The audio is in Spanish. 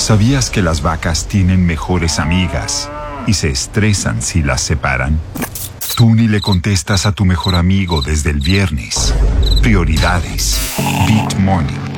¿Sabías que las vacas tienen mejores amigas y se estresan si las separan? Tú ni le contestas a tu mejor amigo desde el viernes. Prioridades. Bit Morning.